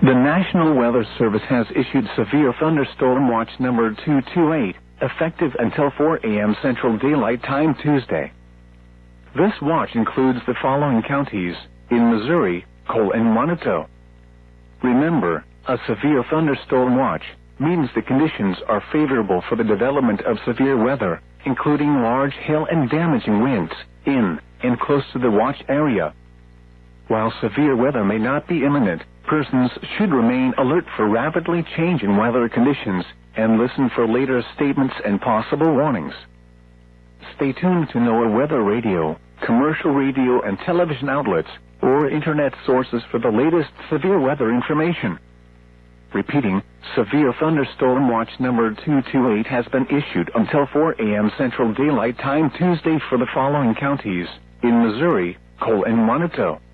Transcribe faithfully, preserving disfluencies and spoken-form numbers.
The National Weather Service has issued Severe Thunderstorm Watch number two two eight, effective until four a m Central Daylight Time Tuesday. This watch includes the following counties in Missouri, Cole and Manitou. Remember, a severe thunderstorm watch means the conditions are favorable for the development of severe weather, including large hail and damaging winds, in and close to the watch area. While severe weather may not be imminent, persons should remain alert for rapidly changing weather conditions and listen for later statements and possible warnings. Stay tuned to NOAA Weather Radio, commercial radio and television outlets, or internet sources for the latest severe weather information. Repeating, Severe Thunderstorm Watch number two two eight has been issued until four a m Central Daylight Time Tuesday for the following counties in Missouri, Cole and Manitou.